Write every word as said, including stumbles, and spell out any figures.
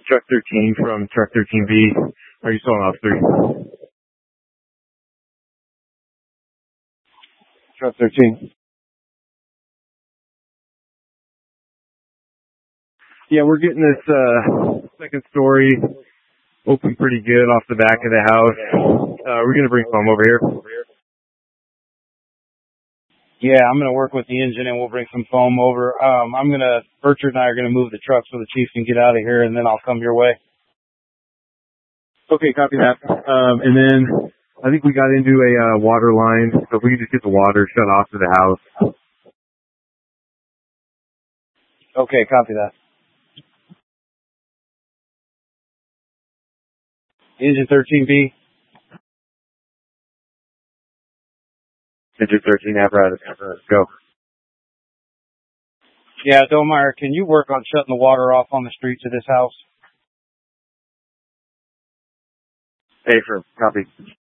Truck thirteen from Truck thirteen B. Are you still on three? Truck thirteen. Yeah, we're getting this uh, second story open pretty good off the back of the house. Uh, we're going to bring foam over here. Yeah, I'm going to work with the engine and we'll bring some foam over. Um, I'm going to, Bertrand and I are going to move the truck so the chief can get out of here, and then I'll come your way. Okay, copy that. Um, and then I think we got into a uh, water line, so if we could just get the water shut off to the house. Okay, copy that. Engine thirteen B. Engine thirteen apparatus. Apparatus. Go. Yeah, Domeyer, can you work on shutting the water off on the street to this house? Hey, for copy.